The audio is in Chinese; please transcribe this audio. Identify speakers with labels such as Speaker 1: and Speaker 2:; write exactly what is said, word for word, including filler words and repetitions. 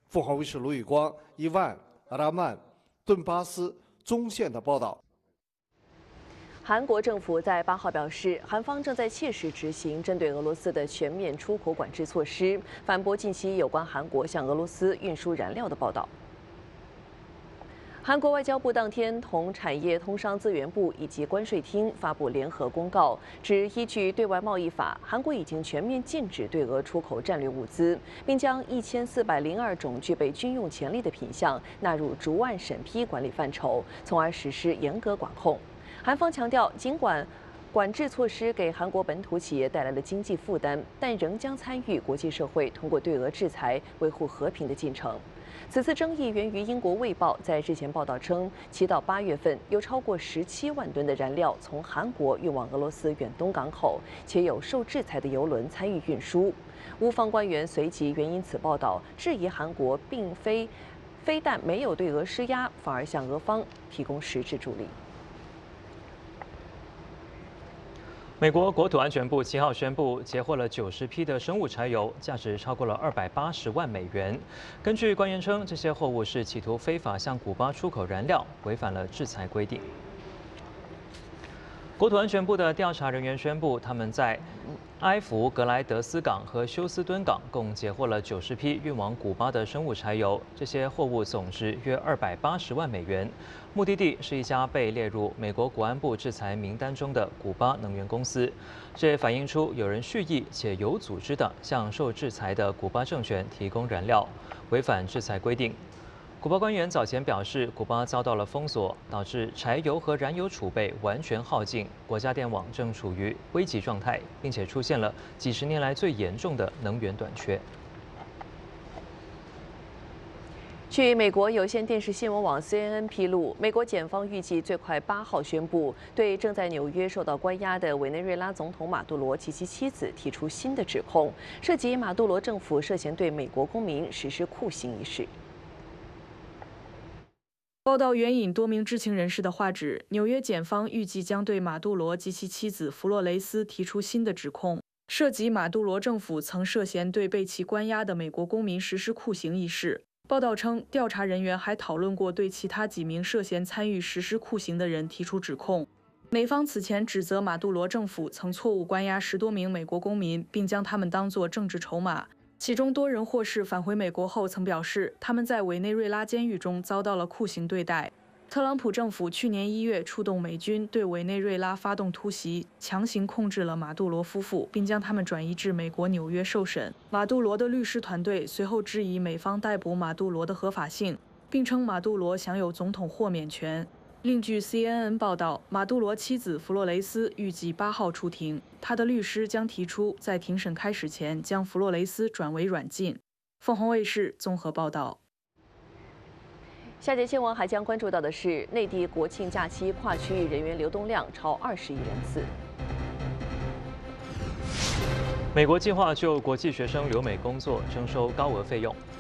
Speaker 1: 凤凰卫视卢宇光、伊万、阿拉曼、顿巴斯、中线的报道。
Speaker 2: 韩国政府在八号表示，韩方正在切实执行针对俄罗斯的全面出口管制措施，反驳近期有关韩国向俄罗斯运输燃料的报道。韩国外交部当天同产业通商资源部以及关税厅发布联合公告，指依据对外贸易法，韩国已经全面禁止对俄出口战略物资，并将一千四百零二种具备军用潜力的品项纳入逐案审批管理范畴，从而实施严格管控。 韩方强调，尽管管制措施给韩国本土企业带来了经济负担，但仍将参与国际社会通过对俄制裁维护和平的进程。此次争议源于英国《卫报》在日前报道称，其到八月份有超过十七万吨的燃料从韩国运往俄罗斯远东港口，且有受制裁的油轮参与运输。乌方官员随即援引此报道，质疑韩国并非非但没有对俄施压，反而向俄方提供实质助力。
Speaker 3: 美国国土安全部七号宣布，截获了九十批的生物柴油，价值超过了二百八十万美元。根据官员称，这些货物是企图非法向古巴出口燃料，违反了制裁规定。国土安全部的调查人员宣布，他们在埃弗格莱德斯港和休斯敦港共截获了九十批运往古巴的生物柴油，这些货物总值约二百八十万美元。 目的地是一家被列入美国国安部制裁名单中的古巴能源公司，这也反映出有人蓄意且有组织地向受制裁的古巴政权提供燃料，违反制裁规定。古巴官员早前表示，古巴遭到了封锁，导致柴油和燃油储备完全耗尽，国家电网正处于危急状态，并且出现了几十年来最严重的能源短缺。
Speaker 2: 据美国有线电视新闻网 C N N 披露，美国检方预计最快八号宣布对正在纽约受到关押的委内瑞拉总统马杜罗及其妻子提出新的指控，涉及马杜罗政府涉嫌对美国公民实施酷刑一事。
Speaker 4: 报道援引多名知情人士的话指，纽约检方预计将对马杜罗及其妻子弗洛雷斯提出新的指控，涉及马杜罗政府曾涉嫌对被其关押的美国公民实施酷刑一事。报道称，调查人员还讨论过对其他几名涉嫌参与实施酷刑的人提出指控。美方此前指责马杜罗政府曾错误关押十多名美国公民，并将他们当作政治筹码。 其中多人获释返回美国后，曾表示他们在委内瑞拉监狱中遭到了酷刑对待。特朗普政府去年一月出动美军对委内瑞拉发动突袭，强行控制了马杜罗夫妇，并将他们转移至美国纽约受审。马杜罗的律师团队随后质疑美方逮捕马杜罗的合法性，并称马杜罗享有总统豁免权。 另据 C N N 报道，马杜罗妻子弗洛雷斯预计八号出庭，他的律师将提出在庭审开始前将弗洛雷斯转为软禁。凤凰卫视综合报道。
Speaker 2: 下节新闻还将关注到的是，内地国庆假期跨区域人员流动量超二十亿人次。
Speaker 3: 美国计划就国际学生留美工作征收高额费用。